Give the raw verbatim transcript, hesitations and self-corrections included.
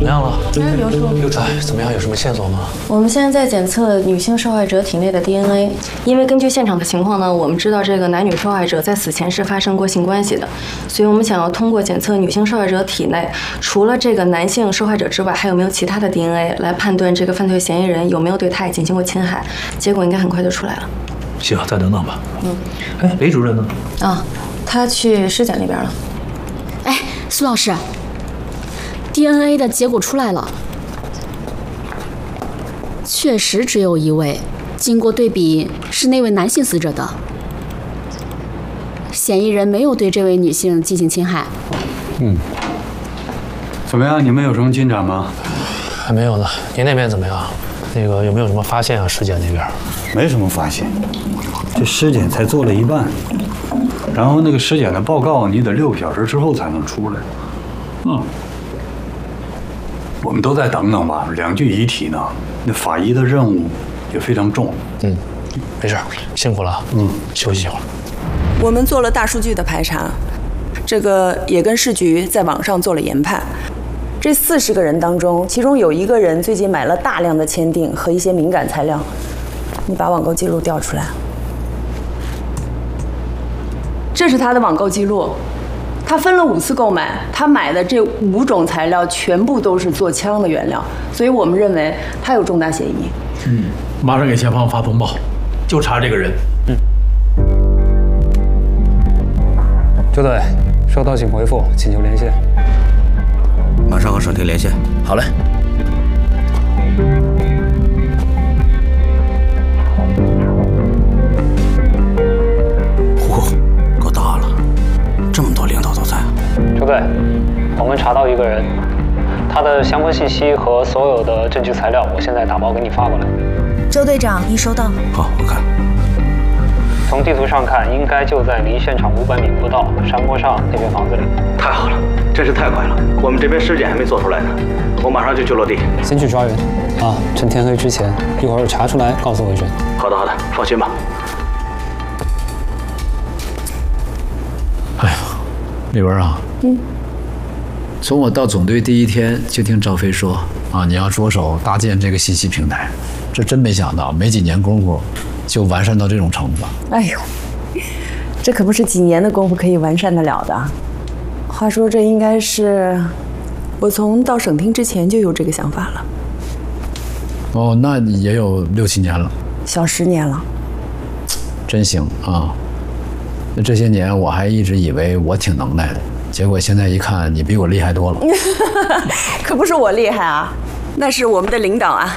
么样了？ 哎，刘叔， 刘川，怎么样？有什么线索吗？ 我们现在在检测女性受害者体内的 D N A， 因为根据现场的情况呢，我们知道这个男女受害者在死前是发生过性关系的，所以我们想要通过检测女性受害者体内除了这个男性受害者之外，还有没有其他的 D N A 来判断这个犯罪嫌疑人有没有对她也进行过侵害。结果应该很快就出来了。 行，再等等吧。 嗯。 哎，雷主任呢？ 啊，他去尸检那边了。 哎，苏老师 ，D N A 的结果出来了，确实只有一位，经过对比是那位男性死者的，嫌疑人没有对这位女性进行侵害。 嗯，怎么样？你们有什么进展吗？ 还没有呢。您那边怎么样？那个有没有什么发现啊？尸检那边没什么发现，这尸检才做了一半，然后那个尸检的报告你得六个小时之后才能出来。嗯，我们都再等等吧。两具遗体呢，那法医的任务也非常重。 嗯，没事，辛苦了。嗯，休息一会儿。 我们做了大数据的排查，这个也跟市局在网上做了研判。这四十个人当中，其中有一个人最近买了大量的签订和一些敏感材料。你把网购记录调出来。这是他的网购记录，他分了五次购买，他买的这五种材料全部都是做枪的原料，所以我们认为他有重大嫌疑。 嗯，马上给前方发通报，就查这个人。 嗯。 周队，收到请回复，请求连线。 马上和省厅连线。 好嘞。 嚯，够大了，这么多领导都在。 周队，我们查到一个人，他的相关信息和所有的证据材料，我现在打包给你发过来。 周队长，已收到。 好，我看。 从地图上看，应该就在离现场五百米不到山坡上那间房子里。 太好了，真是太快了！我们这边尸检还没做出来呢，我马上就去落地。 先去抓人，啊，趁天黑之前，一会儿查出来告诉我一声。 好的，好的，放心吧。 哎呀，丽文啊，嗯，从我到总队第一天就听赵飞说啊，你要着手搭建这个信息平台，这真没想到，没几年功夫。就完善到这种程度了。 哎呦，这可不是几年的功夫可以完善得了的。话说，这应该是我从到省厅之前就有这个想法了。 哦，那也有六七年了， 小十年了。 真行啊！那这些年我还一直以为我挺能耐的，结果现在一看，你比我厉害多了。 可不是我厉害啊，那是我们的领导啊。